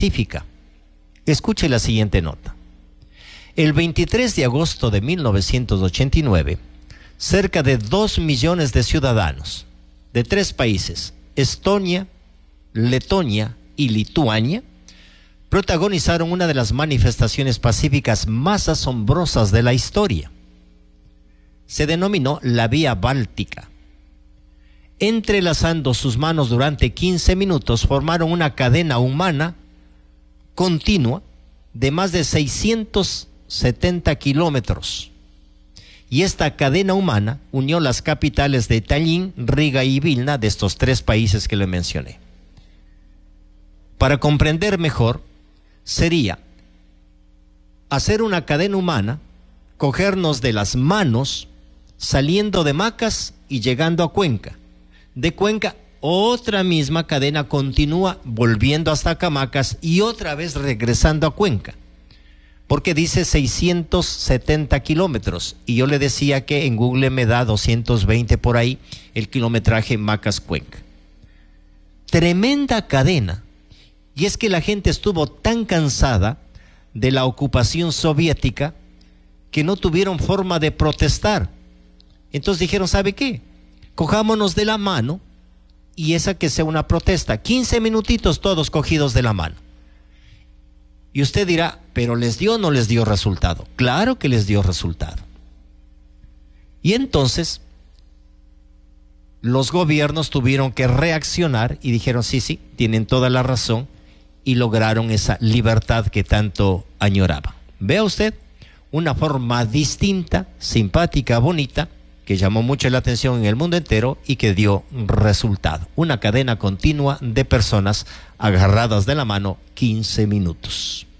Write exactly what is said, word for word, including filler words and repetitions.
Pacífica. Escuche la siguiente nota. El veintitrés de agosto de mil novecientos ochenta y nueve, cerca de dos millones de ciudadanos de tres países, Estonia, Letonia y Lituania, protagonizaron una de las manifestaciones pacíficas más asombrosas de la historia. Se denominó la Vía Báltica. Entrelazando sus manos durante quince minutos, formaron una cadena humana continua de más de seiscientos setenta kilómetros. Y esta cadena humana unió las capitales de Tallin, Riga y Vilna, de estos tres países que le mencioné. Para comprender mejor, sería hacer una cadena humana, cogernos de las manos, saliendo de Macas y llegando a Cuenca. De Cuenca, otra misma cadena continúa volviendo hasta Camacas y otra vez regresando a Cuenca. Porque dice seiscientos setenta kilómetros y yo le decía que en Google me da doscientos veinte por ahí el kilometraje Macas-Cuenca. Tremenda cadena. Y es que la gente estuvo tan cansada de la ocupación soviética que no tuvieron forma de protestar. Entonces dijeron, ¿sabe qué? Cojámonos de la mano y esa que sea una protesta. quince minutitos todos cogidos de la mano. Y usted dirá, ¿pero les dio o no les dio resultado? Claro que les dio resultado. Y entonces los gobiernos tuvieron que reaccionar y dijeron, sí, sí, tienen toda la razón, y lograron esa libertad que tanto añoraban. Vea usted, una forma distinta, simpática, bonita, que llamó mucho la atención en el mundo entero y que dio resultado. Una cadena continua de personas agarradas de la mano quince minutos.